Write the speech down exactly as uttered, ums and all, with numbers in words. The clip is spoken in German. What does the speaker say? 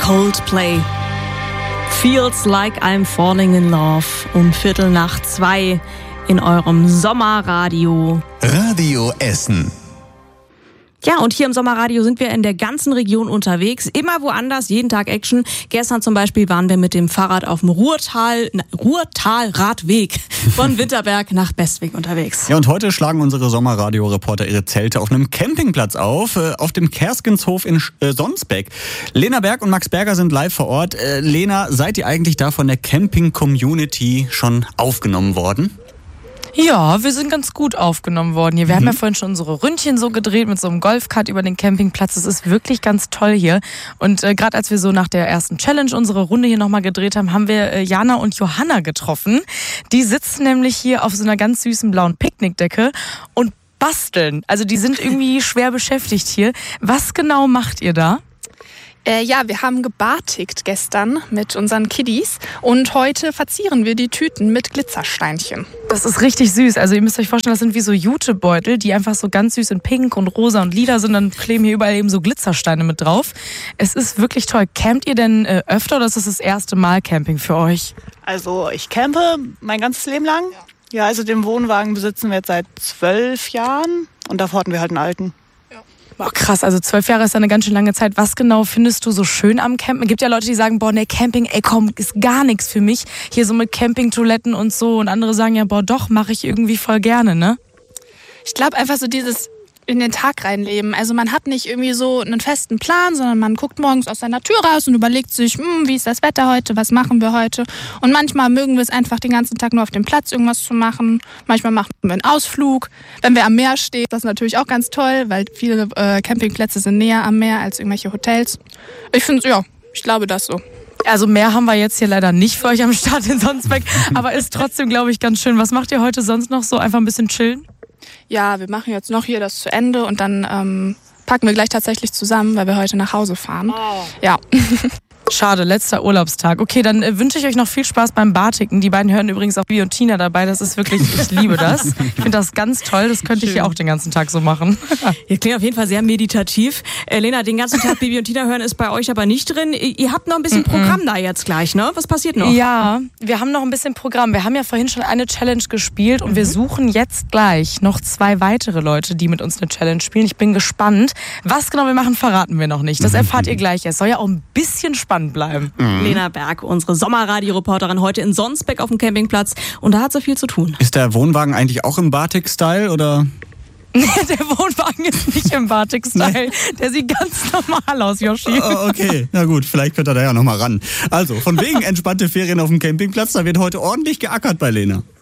Coldplay. Feels like I'm falling in love. Um Viertel nach zwei in eurem Sommerradio. Radio Essen. Ja, und hier im Sommerradio sind wir in der ganzen Region unterwegs. Immer woanders, jeden Tag Action. Gestern zum Beispiel waren wir mit dem Fahrrad auf dem Ruhrtal, Ruhrtal-Radweg von Winterberg nach Bestwig unterwegs. Ja, und heute schlagen unsere Sommerradio-Reporter ihre Zelte auf einem Campingplatz auf, äh, auf dem Kerskenshof in äh, Sonsbeck. Lena Berg und Max Berger sind live vor Ort. Äh, Lena, seid ihr eigentlich da von der Camping-Community schon aufgenommen worden? Ja, wir sind ganz gut aufgenommen worden hier. Wir mhm. haben ja vorhin schon unsere Ründchen so gedreht mit so einem Golfkart über den Campingplatz. Das ist wirklich ganz toll hier. Und äh, gerade als wir so nach der ersten Challenge unsere Runde hier nochmal gedreht haben, haben wir äh, Jana und Johanna getroffen. Die sitzen nämlich hier auf so einer ganz süßen blauen Picknickdecke und basteln. Also die sind irgendwie schwer beschäftigt hier. Was genau macht ihr da? Äh, ja, wir haben gebartigt gestern mit unseren Kiddies und heute verzieren wir die Tüten mit Glitzersteinchen. Das ist richtig süß. Also ihr müsst euch vorstellen, das sind wie so Jutebeutel, die einfach so ganz süß in pink und rosa und lila sind. Dann kleben hier überall eben so Glitzersteine mit drauf. Es ist wirklich toll. Campt ihr denn äh, öfter oder ist das das erste Mal Camping für euch? Also ich campe mein ganzes Leben lang. Ja, also den Wohnwagen besitzen wir jetzt seit zwölf Jahren und davor hatten wir halt einen alten. Boah, krass, also zwölf Jahre ist eine ganz schön lange Zeit. Was genau findest du so schön am Campen? Es gibt ja Leute, die sagen, boah, nee, Camping, ey komm, ist gar nichts für mich. Hier so mit Campingtoiletten und so. Und andere sagen ja, boah, doch, mache ich irgendwie voll gerne, ne? Ich glaube einfach so dieses in den Tag reinleben. Also man hat nicht irgendwie so einen festen Plan, sondern man guckt morgens aus seiner Tür raus und überlegt sich, hm, wie ist das Wetter heute, was machen wir heute? Und manchmal mögen wir es einfach den ganzen Tag nur auf dem Platz irgendwas zu machen. Manchmal machen wir einen Ausflug. Wenn wir am Meer stehen, das ist natürlich auch ganz toll, weil viele äh, Campingplätze sind näher am Meer als irgendwelche Hotels. Ich finde, ja, ich glaube das so. Also mehr haben wir jetzt hier leider nicht für euch am Start in Sonsbeck, aber ist trotzdem, glaube ich, ganz schön. Was macht ihr heute sonst noch so? Einfach ein bisschen chillen? Ja, wir machen jetzt noch hier das zu Ende und dann ähm, packen wir gleich tatsächlich zusammen, weil wir heute nach Hause fahren. Oh. Ja. Schade, letzter Urlaubstag. Okay, dann äh, wünsche ich euch noch viel Spaß beim Bartiken. Die beiden hören übrigens auch Bibi und Tina dabei. Das ist wirklich, ich liebe das. Ich finde das ganz toll. Das könnte Schön. Ich hier auch den ganzen Tag so machen. Ihr klingt auf jeden Fall sehr meditativ. Äh, Lena, den ganzen Tag Bibi und Tina hören ist bei euch aber nicht drin. Ihr habt noch ein bisschen Programm da jetzt gleich, ne? Was passiert noch? Ja, wir haben noch ein bisschen Programm. Wir haben ja vorhin schon eine Challenge gespielt und mhm. wir suchen jetzt gleich noch zwei weitere Leute, die mit uns eine Challenge spielen. Ich bin gespannt. Was genau wir machen, verraten wir noch nicht. Das erfahrt ihr gleich. Es soll ja auch ein bisschen spannend bleiben. Mhm. Lena Berg, unsere Sommerradio-Reporterin, heute in Sonsbeck auf dem Campingplatz. Und da hat sie viel zu tun. Ist der Wohnwagen eigentlich auch im Batik-Style oder? Nee, der Wohnwagen ist nicht im Batik-Style. Nee. Der sieht ganz normal aus, Joshi. Oh, okay, na gut, vielleicht könnt ihr da ja noch mal ran. Also, von wegen entspannte Ferien auf dem Campingplatz, da wird heute ordentlich geackert bei Lena.